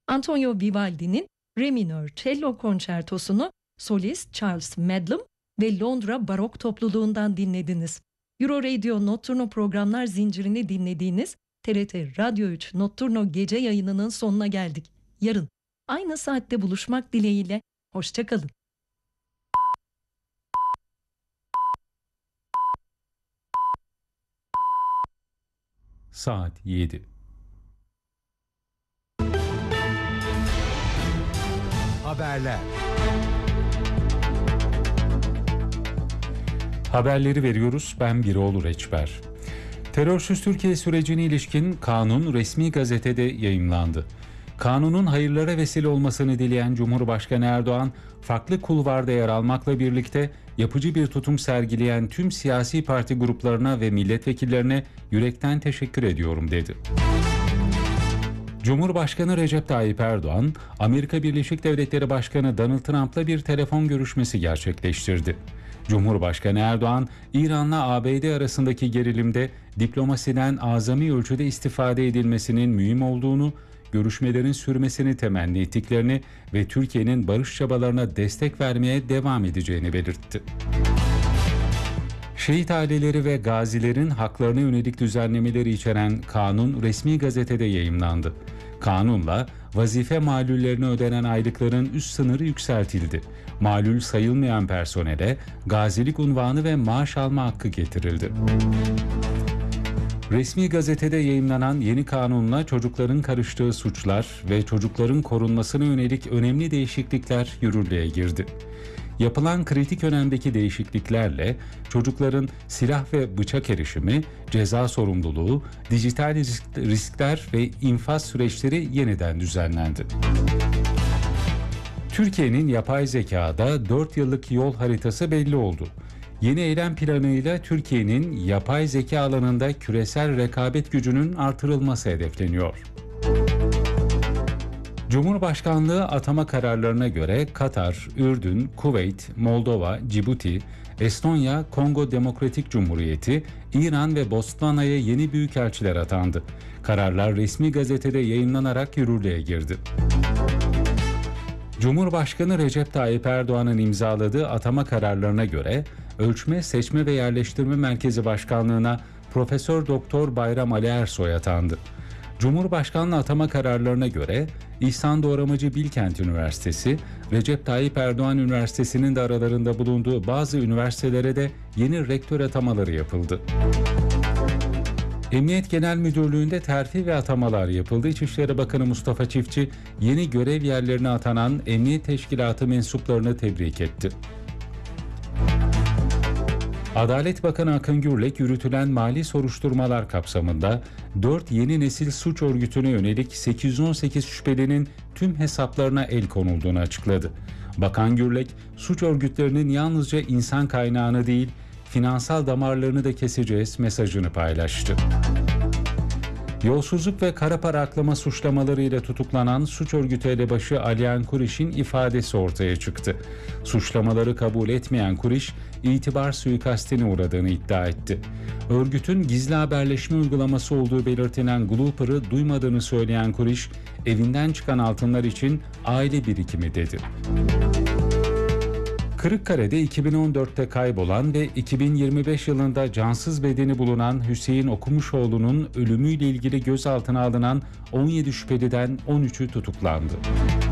Antonio Vivaldi'nin Re minör cello konçertosunu solist Charles Madlam ve Londra Barok Topluluğundan dinlediniz. Euro Radio Notturno programlar zincirini dinlediğiniz TRT Radyo 3 Notturno gece yayınının sonuna geldik. Yarın aynı saatte buluşmak dileğiyle, hoşça kalın. Saat 7. Haberler. Haberleri veriyoruz. Ben Biroğlu Reçber. Terörsüz Türkiye sürecine ilişkin kanun resmi gazetede yayımlandı. Kanunun hayırlara vesile olmasını dileyen Cumhurbaşkanı Erdoğan, farklı kulvarda yer almakla birlikte yapıcı bir tutum sergileyen tüm siyasi parti gruplarına ve milletvekillerine yürekten teşekkür ediyorum dedi. Cumhurbaşkanı Recep Tayyip Erdoğan, Amerika Birleşik Devletleri Başkanı Donald Trump'la bir telefon görüşmesi gerçekleştirdi. Cumhurbaşkanı Erdoğan, İran'la ABD arasındaki gerilimde diplomasiden azami ölçüde istifade edilmesinin mühim olduğunu, görüşmelerin sürmesini temenni ettiklerini ve Türkiye'nin barış çabalarına destek vermeye devam edeceğini belirtti. Şehit aileleri ve gazilerin haklarına yönelik düzenlemeleri içeren kanun resmi gazetede yayımlandı. Kanunla vazife malullerine ödenen aylıkların üst sınırı yükseltildi. Malul sayılmayan personele gazilik unvanı ve maaş alma hakkı getirildi. Resmi gazetede yayımlanan yeni kanunla çocukların karıştığı suçlar ve çocukların korunmasına yönelik önemli değişiklikler yürürlüğe girdi. Yapılan kritik önemdeki değişikliklerle çocukların silah ve bıçak erişimi, ceza sorumluluğu, dijital riskler ve infaz süreçleri yeniden düzenlendi. Türkiye'nin yapay zekada 4 yıllık yol haritası belli oldu. Yeni eylem planıyla Türkiye'nin yapay zeka alanında küresel rekabet gücünün artırılması hedefleniyor. Cumhurbaşkanlığı atama kararlarına göre Katar, Ürdün, Kuveyt, Moldova, Cibuti, Estonya, Kongo Demokratik Cumhuriyeti, İran ve Botswana'ya yeni büyükelçiler atandı. Kararlar resmi gazetede yayınlanarak yürürlüğe girdi. Cumhurbaşkanı Recep Tayyip Erdoğan'ın imzaladığı atama kararlarına göre Ölçme, Seçme ve Yerleştirme Merkezi Başkanlığı'na Profesör Doktor Bayram Ali Ersoy atandı. Cumhurbaşkanlığı atama kararlarına göre İhsan Doğramacı Bilkent Üniversitesi, Recep Tayyip Erdoğan Üniversitesi'nin de aralarında bulunduğu bazı üniversitelere de yeni rektör atamaları yapıldı. Emniyet Genel Müdürlüğü'nde terfi ve atamalar yapıldı. İçişleri Bakanı Mustafa Çiftçi, yeni görev yerlerine atanan Emniyet Teşkilatı mensuplarını tebrik etti. Adalet Bakanı Akın Gürlek, yürütülen mali soruşturmalar kapsamında 4 yeni nesil suç örgütüne yönelik 818 şüphelinin tüm hesaplarına el konulduğunu açıkladı. Bakan Gürlek, suç örgütlerinin yalnızca insan kaynağını değil, finansal damarlarını da keseceğiz mesajını paylaştı. Yolsuzluk ve kara para aklama suçlamalarıyla tutuklanan suç örgütü elebaşı Aliyan Kuriş'in ifadesi ortaya çıktı. Suçlamaları kabul etmeyen Kuriş, itibar suikastine uğradığını iddia etti. Örgütün gizli haberleşme uygulaması olduğu belirtilen Glooper'ı duymadığını söyleyen Kuriş, evinden çıkan altınlar için aile birikimi dedi. Kırıkkale'de 2014'te kaybolan ve 2025 yılında cansız bedeni bulunan Hüseyin Okumuşoğlu'nun ölümüyle ilgili gözaltına alınan 17 şüpheliden 13'ü tutuklandı.